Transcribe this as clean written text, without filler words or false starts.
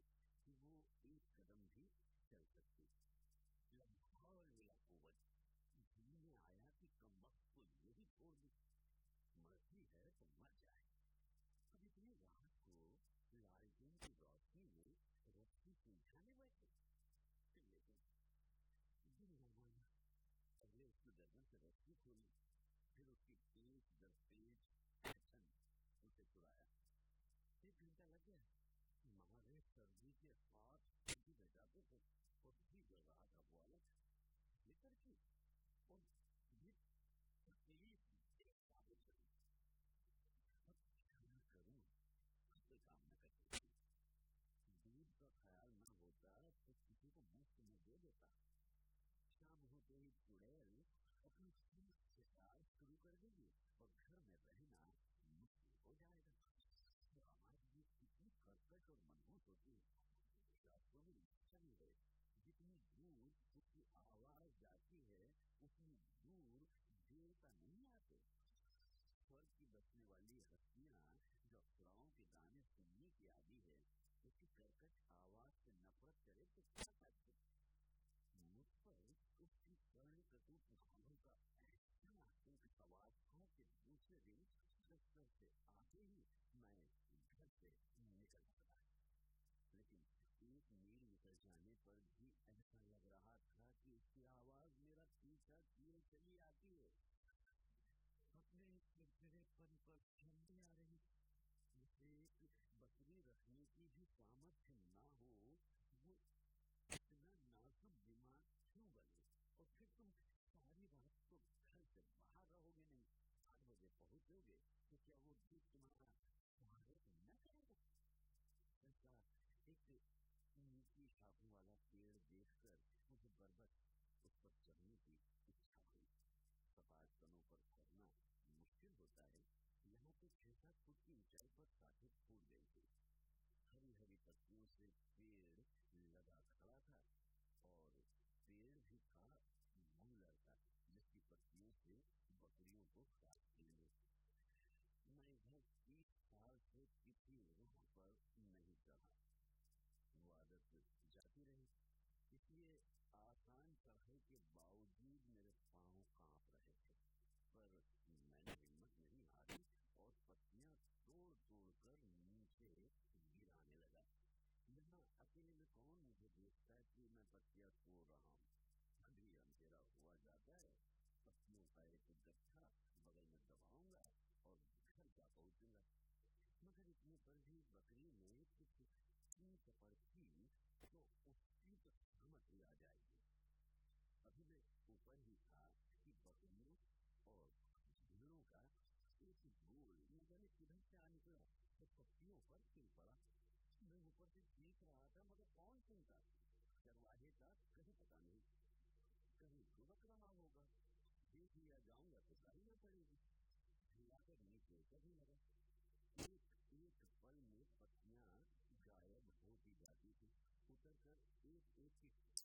कि वो एक कदम भी चल सकती। कुवत जी में आया कि कम वक्त को यही छोड़ दी, मर्जी है तो मर जाए। अब इतनी रात को लालटेन की रोशनी में रस्सी सुलझाने बैठे। लेकिन दिन जमाना पहले उसकी गर्दन से रस्सी खोली, फिर उसकी पेट दर पेट फैशन उसे छुड़ाया। 1 घंटा लग गया। मारे सर्दी के हाथ सर्दी में जाते थे और भी जल रहा था वो अलग लेकर की और ये तकलीफ साबित करी। अब क्या करूं, कोई काम न कर सकती। दूध का ख्याल न होता तो किसी को मुफ्त में दे देता। शाम होते ही चुड़ैल अपनी सीख के साथ शुरू कर देगी और घर में रहना मुश्किल हो जाएगा। तो आवाज भी कितनी कर्कश और मनहूस होती है। शास्त्रों में लिखा भी है, जितनी दूर उसकी आवाज जाती है उतनी दूर देवता नहीं आते। स्वर्ग की बसने वाली हस्तियां जो अप्सराओं के गाने सुनने की आदि है, उसकी कर्कश आवाज से नफरत करे तो क्या करते। मुझ पर उसकी कर्ण कटुक भावों का ऐसा आतंक सवार था कि दूसरे दिन दफ्तर से आते ही मैं घर से निकल पड़ा। लेकिन 1 मील निकल जाने पर भी ऐसा लग रहा था कि उसकी आवाज मेरा पीछा किए चली आती है। अपने चिड़चिड़ेपन पर ठंडी आ रही। उसे बकरी रखने की भी सामर्थ्य ना हो, वो इतना नाजुक दिमाग क्यों बने। और फिर तुम सारी रात तो घर से बाहर रहोगे नहीं, 8 बजे पहुंचोगे तो क्या वो भी तुम्हारा स्वागत न करेगा। ऐसा एक नीची शाखों वाला पेड़ देखकर मुझे बरबस उस पर चढ़ने की इच्छा हुई। सपाट तनों पर चढ़ना मुश्किल होता है। यहाँ तो 6-7 फुट की ऊंचाई पर कांटे फूट गई थी। हरी हरी पत्तियों से पेड़ लगा खड़ा था और पेड़ भी था मूलर का, जिसकी पत्तियों से बकरियों को काटते हैं। मैं इधर 30 साल से किसी वहाँ पर नहीं चढ़ा। वो आदत जाती रही, इसलिए आसान चढ़ाई के बावजूद मेरे पांव कांप रहे थे। पर मैंने हिम्मत नहीं हारी और पत्तियां तोड़ तोड़ कर नीचे गिराने लगा। यहाँ अकेले में कौन मुझे देखता है कि मैं पत्तियां तोड़ रहा हूँ। अभी अंधेरा हुआ जाता है, पत्तियों का एक गट्ठा बगल में दबाऊंगा और घर जा पहुंचूंगा। मगर इतने पर भी बकरी में कुछ कीट पड़ती तो उसकी तो समझ ही आ जाएगी। अभी मैं ऊपर ही था कि बकरियों और भेड़ों का एक गोल न जाने किधर से आ निकला तो पत्तियों पर चिल पड़ा। मैं ऊपर से देख रहा था मगर कौन सुनता। दरवाजे का कहीं पता नहीं, कहीं भुगत रहा होगा। देख लिया जाऊंगा तो गाड़ी न पड़ेगी। हिलाकर नीचे कभी लगा। एक पल में पत्तियां गायब होती जाती थी। उतर कर एक एक की